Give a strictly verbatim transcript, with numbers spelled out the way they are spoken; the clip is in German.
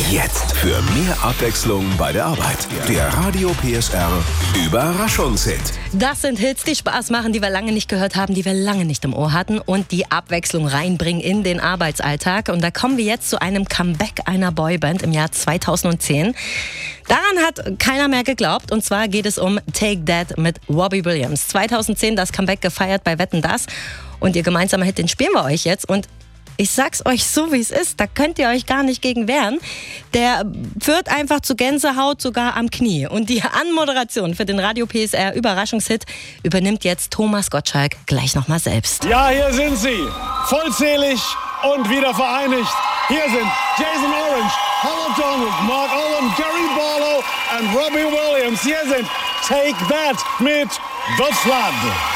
Jetzt für mehr Abwechslung bei der Arbeit. Der Radio P S R Überraschungshit. Das sind Hits, die Spaß machen, die wir lange nicht gehört haben, die wir lange nicht im Ohr hatten und die Abwechslung reinbringen in den Arbeitsalltag. Und da kommen wir jetzt zu einem Comeback einer Boyband im Jahr zweitausendzehn. Daran hat keiner mehr geglaubt, und zwar geht es um Take That mit Robbie Williams. zweitausendzehn das Comeback gefeiert bei Wetten, dass. Und ihr gemeinsamer Hit, den spielen wir euch jetzt. Und ich sag's euch so, wie es ist, da könnt ihr euch gar nicht gegen wehren. Der führt einfach zu Gänsehaut sogar am Knie. Und die Anmoderation für den Radio P S R Überraschungshit übernimmt jetzt Thomas Gottschalk gleich nochmal selbst. Ja, hier sind sie, vollzählig und wieder vereinigt. Hier sind Jason Orange, Howard Donald, Mark Owen, Gary Barlow und Robbie Williams. Hier sind Take That mit The Flood.